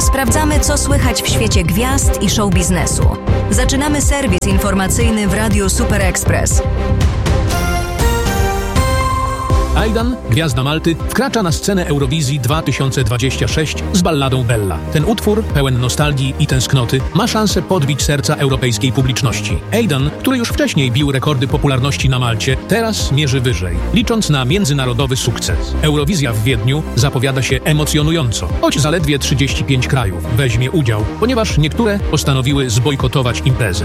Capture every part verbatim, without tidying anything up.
Sprawdzamy, co słychać w świecie gwiazd i show biznesu. Zaczynamy serwis informacyjny w Radiu Super Express. Aidan, gwiazda Malty, wkracza na scenę Eurowizji dwa tysiące dwudziestej szóstej z balladą Bella. Ten utwór, pełen nostalgii i tęsknoty, ma szansę podbić serca europejskiej publiczności. Aidan, który już wcześniej bił rekordy popularności na Malcie, teraz mierzy wyżej, licząc na międzynarodowy sukces. Eurowizja w Wiedniu zapowiada się emocjonująco, choć zaledwie trzydzieści pięć krajów weźmie udział, ponieważ niektóre postanowiły zbojkotować imprezę.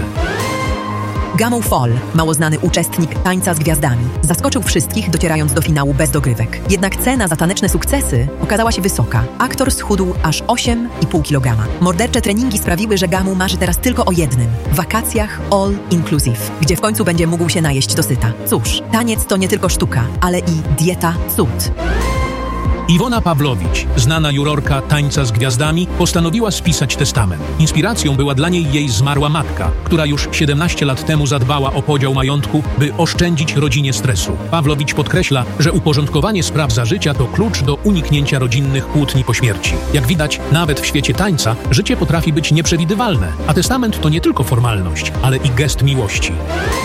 Gamow Fall, mało znany uczestnik Tańca z Gwiazdami, zaskoczył wszystkich, docierając do finału bez dogrywek. Jednak cena za taneczne sukcesy okazała się wysoka. Aktor schudł aż osiem i pół kilograma. Mordercze treningi sprawiły, że Gamow marzy teraz tylko o jednym – wakacjach all inclusive, gdzie w końcu będzie mógł się najeść dosyta. Cóż, taniec to nie tylko sztuka, ale i dieta cud. Iwona Pawłowicz, znana jurorka Tańca z Gwiazdami, postanowiła spisać testament. Inspiracją była dla niej jej zmarła matka, która już siedemnaście lat temu zadbała o podział majątku, by oszczędzić rodzinie stresu. Pawłowicz podkreśla, że uporządkowanie spraw za życia to klucz do uniknięcia rodzinnych kłótni po śmierci. Jak widać, nawet w świecie tańca życie potrafi być nieprzewidywalne, a testament to nie tylko formalność, ale i gest miłości.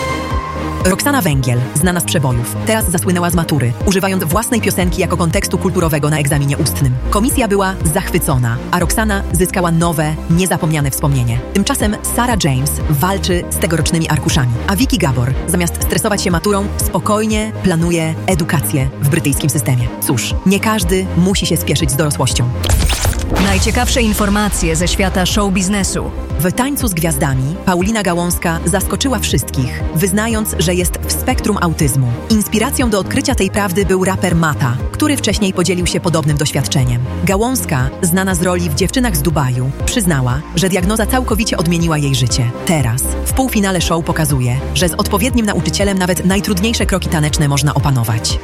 Roxana Węgiel, znana z przebojów, teraz zasłynęła z matury, używając własnej piosenki jako kontekstu kulturowego na egzaminie ustnym. Komisja była zachwycona, a Roxana zyskała nowe, niezapomniane wspomnienie. Tymczasem Sarah James walczy z tegorocznymi arkuszami, a Vicky Gabor, zamiast stresować się maturą, spokojnie planuje edukację w brytyjskim systemie. Cóż, nie każdy musi się spieszyć z dorosłością. Najciekawsze informacje ze świata show biznesu. W Tańcu z Gwiazdami Paulina Gałązka zaskoczyła wszystkich, wyznając, że jest w spektrum autyzmu. Inspiracją do odkrycia tej prawdy był raper Mata, który wcześniej podzielił się podobnym doświadczeniem. Gałązka, znana z roli w Dziewczynach z Dubaju, przyznała, że diagnoza całkowicie odmieniła jej życie. Teraz, w półfinale show pokazuje, że z odpowiednim nauczycielem nawet najtrudniejsze kroki taneczne można opanować.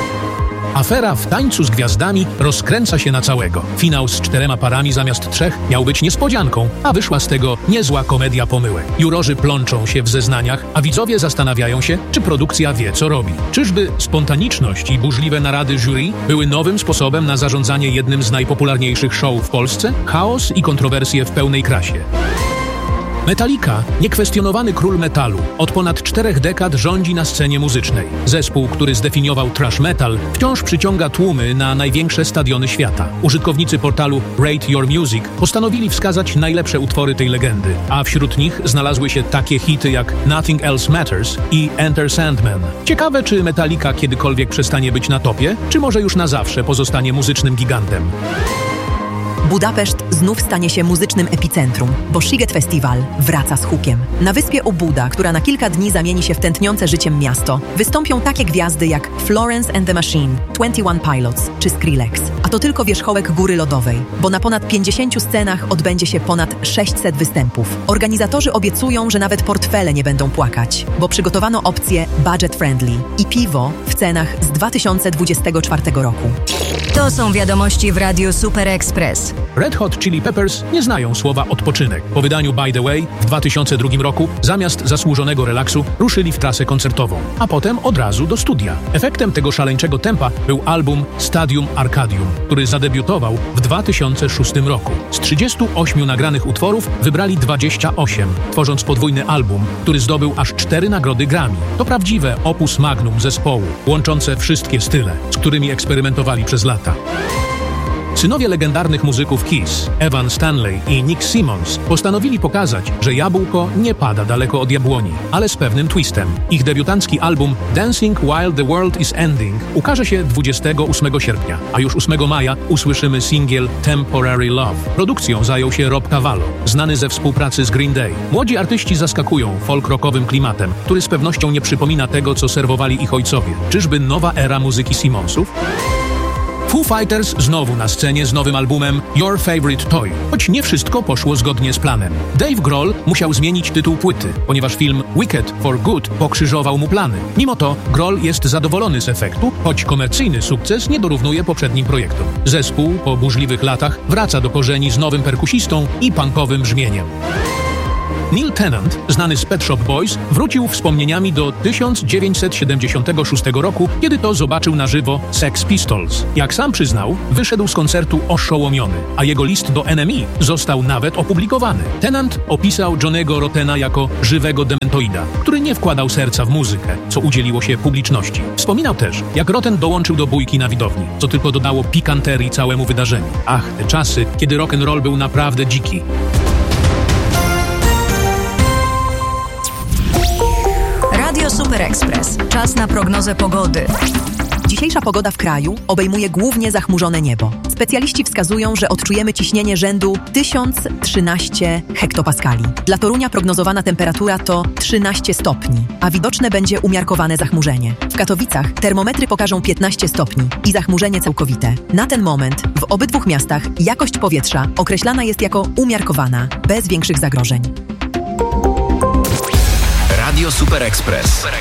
Afera w Tańcu z Gwiazdami rozkręca się na całego. Finał z czterema parami zamiast trzech miał być niespodzianką, a wyszła z tego niezła komedia pomyłek. Jurorzy plączą się w zeznaniach, a widzowie zastanawiają się, czy produkcja wie, co robi. Czyżby spontaniczność i burzliwe narady jury były nowym sposobem na zarządzanie jednym z najpopularniejszych show w Polsce? Chaos i kontrowersje w pełnej krasie. Metallica, niekwestionowany król metalu, od ponad czterech dekad rządzi na scenie muzycznej. Zespół, który zdefiniował thrash metal, wciąż przyciąga tłumy na największe stadiony świata. Użytkownicy portalu Rate Your Music postanowili wskazać najlepsze utwory tej legendy, a wśród nich znalazły się takie hity jak Nothing Else Matters i Enter Sandman. Ciekawe, czy Metallica kiedykolwiek przestanie być na topie, czy może już na zawsze pozostanie muzycznym gigantem. Budapeszt znów stanie się muzycznym epicentrum, bo Sziget Festival wraca z hukiem. Na wyspie Obuda, która na kilka dni zamieni się w tętniące życiem miasto, wystąpią takie gwiazdy jak Florence and the Machine, Twenty One Pilots czy Skrillex. A to tylko wierzchołek góry lodowej, bo na ponad pięćdziesięciu scenach odbędzie się ponad sześćset występów. Organizatorzy obiecują, że nawet portfele nie będą płakać, bo przygotowano opcję budget friendly i piwo w cenach z dwa tysiące dwudziestego czwartego roku. To są wiadomości w Radiu Super Express. Red Hot Chili Peppers nie znają słowa odpoczynek. Po wydaniu By the Way w dwa tysiące drugim roku zamiast zasłużonego relaksu ruszyli w trasę koncertową, a potem od razu do studia. Efektem tego szaleńczego tempa był album Stadium Arcadium, który zadebiutował w dwa tysiące szóstym roku. Z trzydziestu ośmiu nagranych utworów wybrali dwadzieścia osiem, tworząc podwójny album, który zdobył aż cztery nagrody Grammy. To prawdziwe opus magnum zespołu, łączące wszystkie style, z którymi eksperymentowali przez lata. Synowie legendarnych muzyków Kiss, Evan Stanley i Nick Simmons, postanowili pokazać, że jabłko nie pada daleko od jabłoni, ale z pewnym twistem. Ich debiutancki album Dancing While the World is Ending ukaże się dwudziestego ósmego sierpnia, a już ósmego maja usłyszymy singiel Temporary Love. Produkcją zajął się Rob Cavallo, znany ze współpracy z Green Day. Młodzi artyści zaskakują folk-rockowym klimatem, który z pewnością nie przypomina tego, co serwowali ich ojcowie. Czyżby nowa era muzyki Simmonsów? Foo Fighters znowu na scenie z nowym albumem Your Favorite Toy, choć nie wszystko poszło zgodnie z planem. Dave Grohl musiał zmienić tytuł płyty, ponieważ film Wicked for Good pokrzyżował mu plany. Mimo to Grohl jest zadowolony z efektu, choć komercyjny sukces nie dorównuje poprzednim projektom. Zespół po burzliwych latach wraca do korzeni z nowym perkusistą i punkowym brzmieniem. Neil Tennant, znany z Pet Shop Boys, wrócił wspomnieniami do tysiąc dziewięćset siedemdziesiątego szóstego roku, kiedy to zobaczył na żywo Sex Pistols. Jak sam przyznał, wyszedł z koncertu oszołomiony, a jego list do N M E został nawet opublikowany. Tennant opisał Johnny'ego Rottena jako żywego dementoida, który nie wkładał serca w muzykę, co udzieliło się publiczności. Wspominał też, jak Rotten dołączył do bójki na widowni, co tylko dodało pikanterii całemu wydarzeniu. Ach, te czasy, kiedy rock'n'roll był naprawdę dziki. Radio Super Express. Czas na prognozę pogody. Dzisiejsza pogoda w kraju obejmuje głównie zachmurzone niebo. Specjaliści wskazują, że odczujemy ciśnienie rzędu tysiąc trzynaście hektopaskali. Dla Torunia prognozowana temperatura to trzynaście stopni, a widoczne będzie umiarkowane zachmurzenie. W Katowicach termometry pokażą piętnaście stopni i zachmurzenie całkowite. Na ten moment w obydwu miastach jakość powietrza określana jest jako umiarkowana, bez większych zagrożeń. Radio Super Express.